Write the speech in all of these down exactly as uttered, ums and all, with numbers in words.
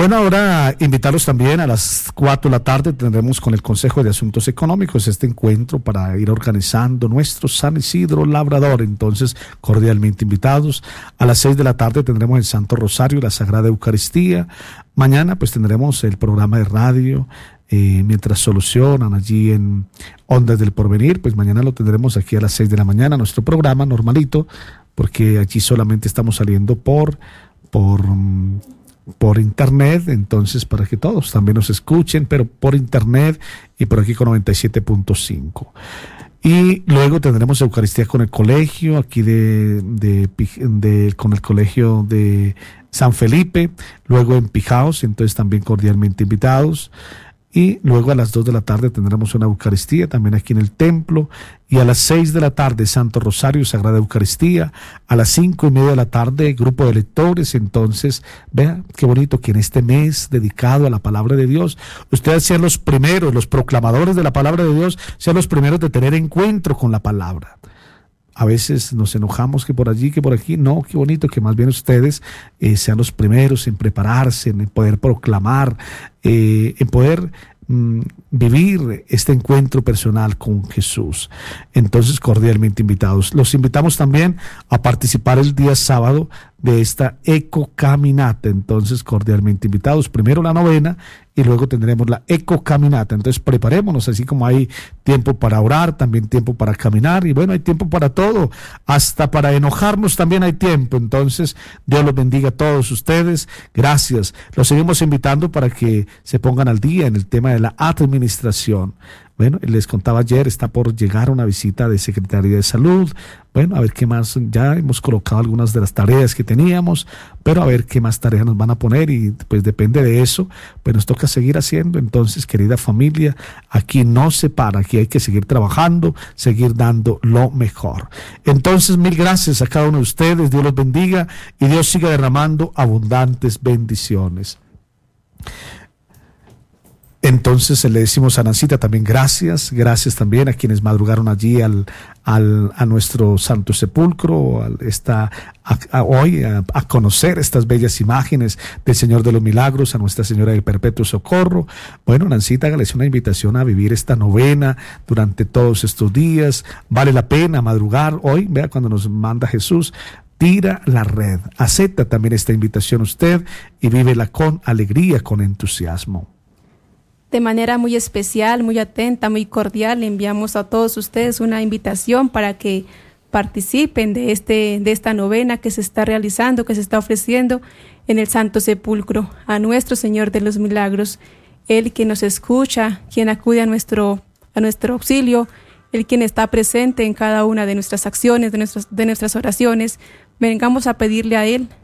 Bueno, ahora invitarlos también a las cuatro de la tarde, tendremos con el Consejo de Asuntos Económicos este encuentro para ir organizando nuestro San Isidro Labrador, entonces cordialmente invitados. A las seis de la tarde tendremos el Santo Rosario y la Sagrada Eucaristía. Mañana pues tendremos el programa de radio, eh, mientras solucionan allí en Ondas del Porvenir, pues mañana lo tendremos aquí a las seis de la mañana, nuestro programa normalito, porque allí solamente estamos saliendo por... por por internet, entonces para que todos también nos escuchen, pero por internet y por aquí con noventa y siete punto cinco. Y luego tendremos Eucaristía con el colegio, aquí de, de, de con el colegio de San Felipe, luego en Pijaos, entonces también cordialmente invitados. Y luego a las dos de la tarde tendremos una Eucaristía también aquí en el templo. Y a las seis de la tarde, Santo Rosario, Sagrada Eucaristía. A las cinco y media de la tarde, grupo de lectores. Entonces, vea qué bonito que en este mes dedicado a la palabra de Dios, ustedes sean los primeros, los proclamadores de la palabra de Dios, sean los primeros de tener encuentro con la palabra. A veces nos enojamos que por allí, que por aquí. No, qué bonito que más bien ustedes eh, sean los primeros en prepararse, en poder proclamar, eh, en poder mm, vivir este encuentro personal con Jesús. Entonces, cordialmente invitados. Los invitamos también a participar el día sábado de esta ecocaminata. Entonces, cordialmente invitados. Primero la novena y luego tendremos la ecocaminata. Entonces, preparémonos, así como hay tiempo para orar, también tiempo para caminar, y bueno, hay tiempo para todo, hasta para enojarnos también hay tiempo. Entonces, Dios los bendiga a todos ustedes. Gracias. Los seguimos invitando para que se pongan al día en el tema de la administración. Bueno, les contaba ayer, está por llegar una visita de Secretaría de Salud. Bueno, a ver qué más, ya hemos colocado algunas de las tareas que teníamos, pero a ver qué más tareas nos van a poner, y pues depende de eso, pues nos toca seguir haciendo. Entonces, querida familia, aquí no se para, aquí hay que seguir trabajando, seguir dando lo mejor. Entonces, mil gracias a cada uno de ustedes, Dios los bendiga y Dios siga derramando abundantes bendiciones. Entonces le decimos a Nancita también gracias, gracias también a quienes madrugaron allí al, al a nuestro Santo Sepulcro, a esta, a, a hoy a, a conocer estas bellas imágenes del Señor de los Milagros, a Nuestra Señora del Perpetuo Socorro. Bueno, Nancita, hágales una invitación a vivir esta novena durante todos estos días. Vale la pena madrugar hoy, vea cuando nos manda Jesús. Tira la red, acepta también esta invitación usted y vívela con alegría, con entusiasmo. De manera muy especial, muy atenta, muy cordial, le enviamos a todos ustedes una invitación para que participen de, este, de esta novena que se está realizando, que se está ofreciendo en el Santo Sepulcro, a nuestro Señor de los Milagros, Él que nos escucha, quien acude a nuestro, a nuestro auxilio, Él quien está presente en cada una de nuestras acciones, de nuestras, de nuestras oraciones. Vengamos a pedirle a Él,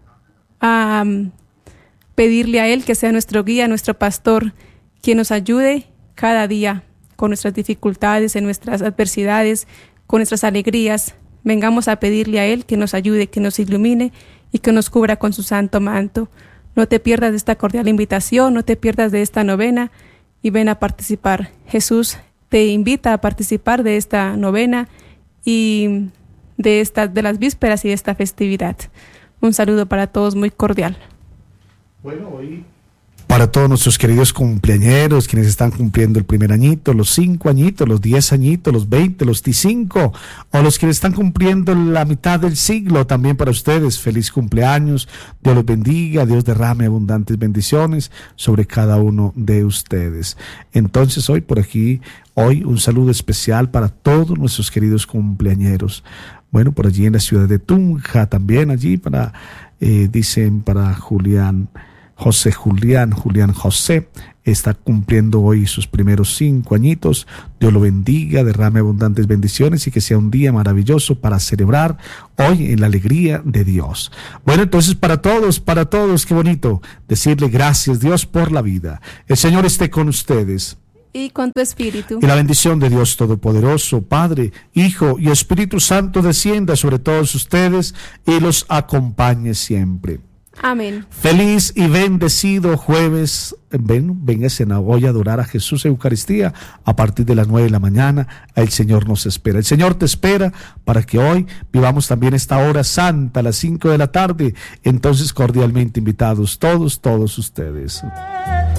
a um, pedirle a Él que sea nuestro guía, nuestro pastor, quien nos ayude cada día con nuestras dificultades, en nuestras adversidades, con nuestras alegrías. Vengamos a pedirle a Él que nos ayude, que nos ilumine y que nos cubra con su santo manto. No te pierdas de esta cordial invitación, no te pierdas de esta novena y ven a participar. Jesús te invita a participar de esta novena y de, esta, de las vísperas y de esta festividad. Un saludo para todos muy cordial. Bueno, hoy... Para todos nuestros queridos cumpleañeros, quienes están cumpliendo el primer añito, los cinco añitos, los diez añitos, los veinte, los cinco, o los que están cumpliendo la mitad del siglo, también para ustedes, feliz cumpleaños, Dios los bendiga, Dios derrame abundantes bendiciones sobre cada uno de ustedes. Entonces hoy por aquí, hoy un saludo especial para todos nuestros queridos cumpleañeros. Bueno, por allí en la ciudad de Tunja, también allí para, eh, dicen para Julián, José Julián, Julián José, está cumpliendo hoy sus primeros cinco añitos. Dios lo bendiga, derrame abundantes bendiciones y que sea un día maravilloso para celebrar hoy en la alegría de Dios. Bueno, entonces para todos, para todos, qué bonito decirle gracias Dios por la vida. El Señor esté con ustedes. Y con tu espíritu. Y la bendición de Dios Todopoderoso, Padre, Hijo y Espíritu Santo descienda sobre todos ustedes y los acompañe siempre. Amén. Feliz y bendecido jueves ven, véngase hoy a adorar a Jesús en Eucaristía a partir de las nueve de la mañana. El Señor nos espera. El Señor te espera para que hoy vivamos también esta hora santa a las cinco de la tarde. Entonces, cordialmente invitados todos, todos ustedes.